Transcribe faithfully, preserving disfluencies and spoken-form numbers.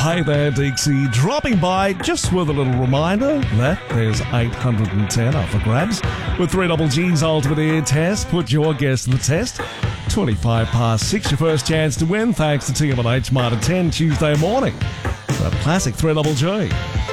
Hey there, Dixie. Dropping by just with a little reminder that there's eight hundred ten up for grabs. With three Double G's Ultimate Ear Test, put your guess to the test. twenty-five past six, your first chance to win, thanks to T M and H Martin ten Tuesday morning. The classic three Double G.